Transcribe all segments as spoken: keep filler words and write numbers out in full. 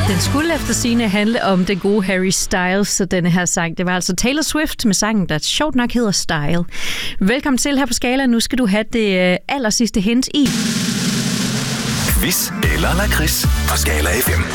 Den skulle efter sigende handle om den gode Harry Styles, så denne her sang. Det var altså Taylor Swift med sangen, der sjovt nok hedder Style. Velkommen til her på Skala. Nu skal du have det aller sidste hint i Quiz eller lakrids på Skala F M.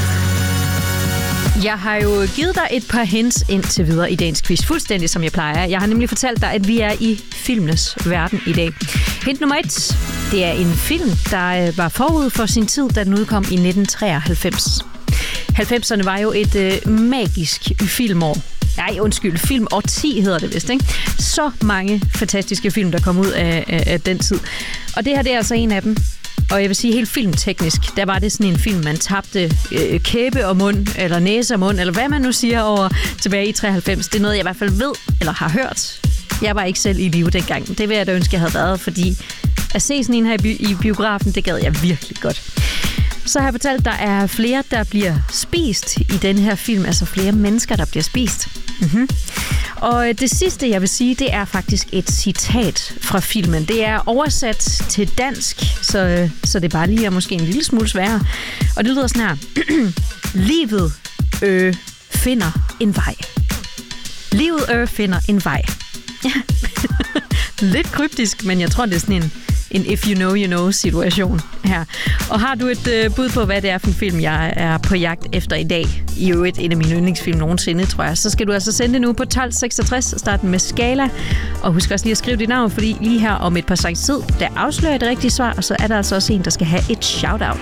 Jeg har jo givet dig et par hints indtil videre i dagens quiz, fuldstændig som jeg plejer. Jeg har nemlig fortalt dig, at vi er i filmenes verden i dag. Hint nummer et, det er en film, der var forud for sin tid, da den udkom i nitten treoghalvfems. halvfemserne var jo et øh, magisk filmår. Nej, undskyld, filmårti hedder det vist, ikke? Så mange fantastiske film, der kom ud af, af, af den tid. Og det her, det er altså en af dem. Og jeg vil sige, helt filmteknisk, der var det sådan en film, man tabte øh, kæbe og mund, eller næse og mund, eller hvad man nu siger over tilbage i treoghalvfems. Det er noget, jeg i hvert fald ved, eller har hørt. Jeg var ikke selv i live dengang. Det vil jeg da ønske, jeg havde været, fordi at se sådan en her i, bi- i biografen, det gad jeg virkelig godt. Så har jeg fortalt, at der er flere, der bliver spist i den her film. Altså flere mennesker, der bliver spist. Mm-hmm. Og det sidste, jeg vil sige, det er faktisk et citat fra filmen. Det er oversat til dansk, så, så det bare lige er måske en lille smule sværere. Og det lyder sådan her. Livet øh, finder en vej. Livet øh, finder en vej. Ja. Lidt kryptisk, men jeg tror, det er sådan en en if you know, you know situation her. Og har du et øh, bud på, hvad det er for en film, jeg er på jagt efter i dag, i øvrigt en af mine yndlingsfilm nogensinde, tror jeg, så skal du altså sende det nu på tolv seksogtres, starten med Skala. Og husk også lige at skrive dit navn, fordi lige her om et par sekunds tid, der afslører jeg det rigtige svar, og så er der altså også en, der skal have et shout-out.